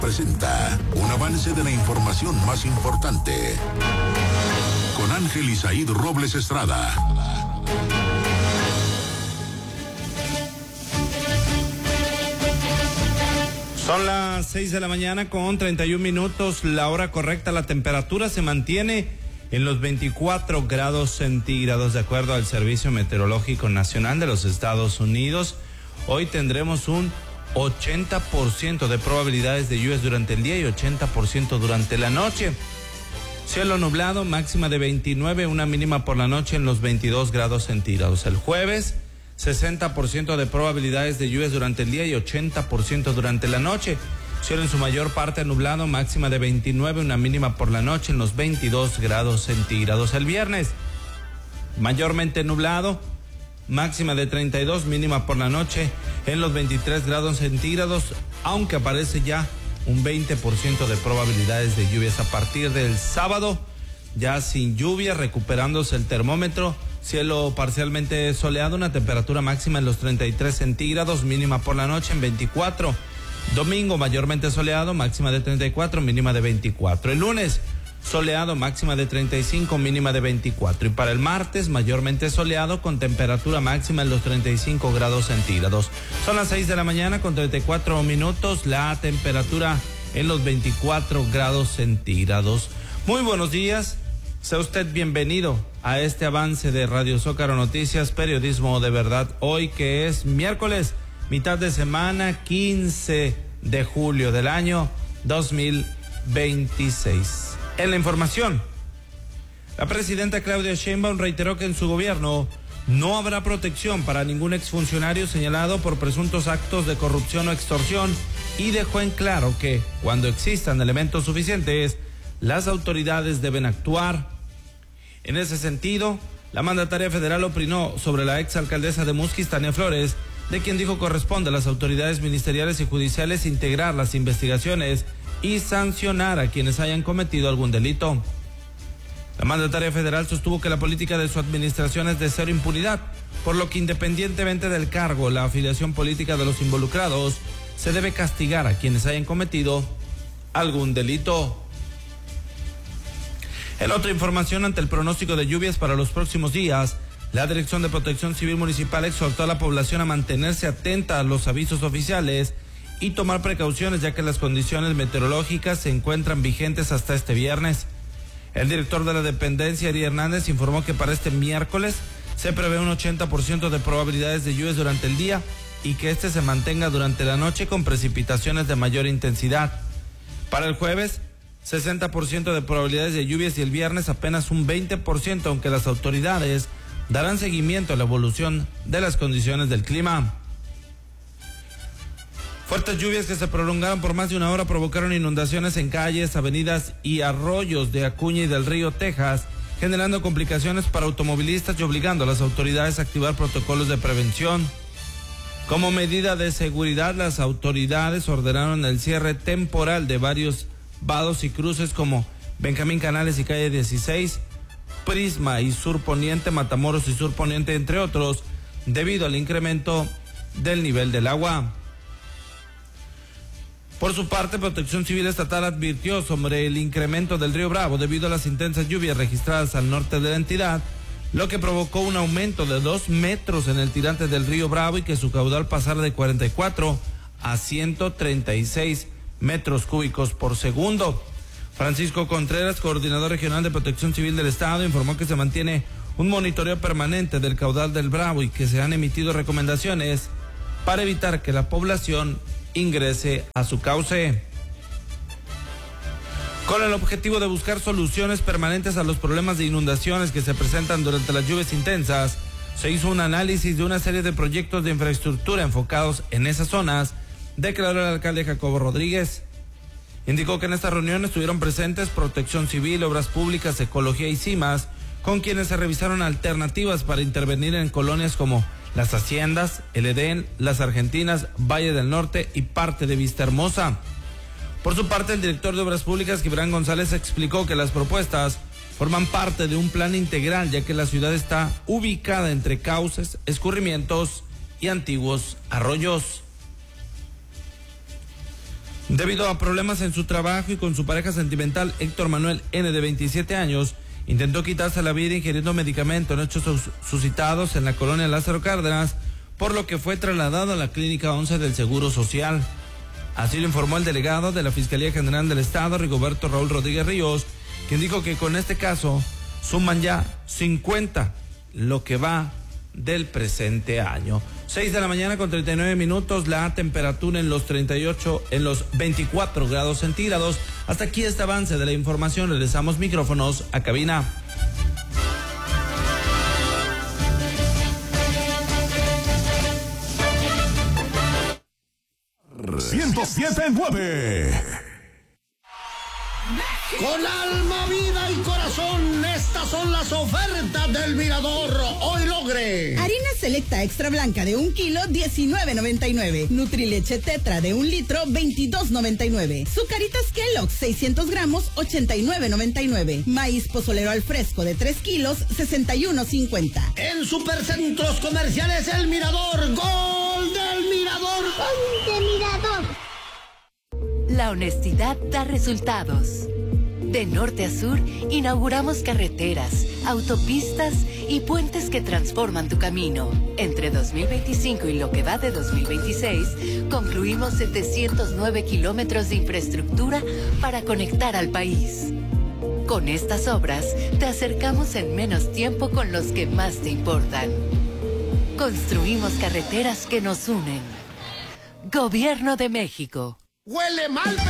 presenta un avance de la información más importante con Ángel Isaíd Robles Estrada. Son las 6 de la mañana con 31 minutos, la hora correcta. La temperatura se mantiene en los 24 grados centígrados, de acuerdo al Servicio Meteorológico Nacional de los Estados Unidos. Hoy tendremos un 80% de probabilidades de lluvias durante el día y 80% durante la noche. Cielo nublado, máxima de 29, una mínima por la noche en los 22 grados centígrados. El jueves, 60% de probabilidades de lluvias durante el día y 80% durante la noche. Cielo en su mayor parte nublado, máxima de 29, una mínima por la noche en los 22 grados centígrados. El viernes, mayormente nublado, máxima de 32, mínima por la noche en los 23 grados centígrados, aunque aparece ya un 20% de probabilidades de lluvias. A partir del sábado, ya sin lluvia, recuperándose el termómetro, cielo parcialmente soleado, una temperatura máxima en los 33 centígrados, mínima por la noche en 24. Domingo mayormente soleado, máxima de 34, mínima de 24. El lunes soleado, máxima de 35, mínima de 24. Y para el martes mayormente soleado con temperatura máxima en los 35 grados centígrados. Son las 6 de la mañana con 34 minutos, la temperatura en los 24 grados centígrados. Muy buenos días. Sea usted bienvenido a este avance de Radio Zócaro Noticias, periodismo de verdad. Hoy que es miércoles, mitad de semana, 15 de julio del año 2026. En la información, la presidenta Claudia Sheinbaum reiteró que en su gobierno no habrá protección para ningún exfuncionario señalado por presuntos actos de corrupción o extorsión y dejó en claro que cuando existan elementos suficientes, las autoridades deben actuar. En ese sentido, la mandataria federal opinó sobre la exalcaldesa de Musquis, Tania Flores, de quien dijo corresponde a las autoridades ministeriales y judiciales integrar las investigaciones y sancionar a quienes hayan cometido algún delito. La mandataria federal sostuvo que la política de su administración es de cero impunidad, por lo que independientemente del cargo, la afiliación política de los involucrados, se debe castigar a quienes hayan cometido algún delito. En otra información, ante el pronóstico de lluvias para los próximos días, la Dirección de Protección Civil Municipal exhortó a la población a mantenerse atenta a los avisos oficiales y tomar precauciones, ya que las condiciones meteorológicas se encuentran vigentes hasta este viernes. El director de la dependencia, Ari Hernández, informó que para este miércoles se prevé un 80% de probabilidades de lluvias durante el día y que este se mantenga durante la noche con precipitaciones de mayor intensidad. Para el jueves, 60% de probabilidades de lluvias y el viernes apenas un 20%, aunque las autoridades darán seguimiento a la evolución de las condiciones del clima. Fuertes lluvias que se prolongaron por más de una hora provocaron inundaciones en calles, avenidas y arroyos de Acuña y del Río, Texas, generando complicaciones para automovilistas y obligando a las autoridades a activar protocolos de prevención. Como medida de seguridad, las autoridades ordenaron el cierre temporal de varios vados y cruces como Benjamín Canales y calle 16, Prisma y Sur Poniente, Matamoros y Sur Poniente, entre otros, debido al incremento del nivel del agua. Por su parte, Protección Civil Estatal advirtió sobre el incremento del río Bravo debido a las intensas lluvias registradas al norte de la entidad, lo que provocó un aumento de 2 metros en el tirante del río Bravo y que su caudal pasara de 44 a 136 metros cúbicos por segundo. Francisco Contreras, coordinador regional de Protección Civil del Estado, informó que se mantiene un monitoreo permanente del caudal del Bravo y que se han emitido recomendaciones para evitar que la población ingrese a su cauce. Con el objetivo de buscar soluciones permanentes a los problemas de inundaciones que se presentan durante las lluvias intensas, se hizo un análisis de una serie de proyectos de infraestructura enfocados en esas zonas, declaró el alcalde Jacobo Rodríguez. Indicó que en esta reunión estuvieron presentes Protección Civil, Obras Públicas, Ecología y CIMAS, con quienes se revisaron alternativas para intervenir en colonias como Las Haciendas, El Edén, Las Argentinas, Valle del Norte y parte de Vista Hermosa. Por su parte, el director de Obras Públicas, Gibran González, explicó que las propuestas forman parte de un plan integral, ya que la ciudad está ubicada entre cauces, escurrimientos y antiguos arroyos. Debido a problemas en su trabajo y con su pareja sentimental, Héctor Manuel N., de 27 años, intentó quitarse la vida ingiriendo medicamentos en hechos suscitados en la colonia Lázaro Cárdenas, por lo que fue trasladado a la Clínica 11 del Seguro Social. Así lo informó el delegado de la Fiscalía General del Estado, Rigoberto Raúl Rodríguez Ríos, quien dijo que con este caso suman ya 50 lo que va del presente año. 6 de la mañana con 39 minutos, la temperatura en los 24 grados centígrados. Hasta aquí este avance de la información. Regresamos micrófonos a cabina. Con alma, vida y corazón, estas son las ofertas del Mirador. Hoy logre. Harina selecta extra blanca de 1 kilo, $19.99. Nutrileche Tetra de 1 litro, $22.99. Zucaritas Kellogg's 600 gramos, $89.99. Maíz pozolero al fresco de 3 kilos, $61.50. En Supercentros Comerciales El Mirador, gol del Mirador. ¡Gol del Mirador! La honestidad da resultados. De norte a sur, inauguramos carreteras, autopistas y puentes que transforman tu camino. Entre 2025 y lo que va de 2026, concluimos 709 kilómetros de infraestructura para conectar al país. Con estas obras, te acercamos en menos tiempo con los que más te importan. Construimos carreteras que nos unen. Gobierno de México. Huele mal,